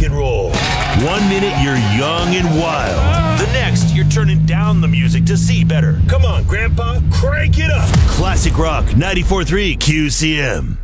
and roll. 1 minute you're young and wild. The next you're turning down the music to see better. Come on, Grandpa, crank it up. Classic Rock 94.3 QCM.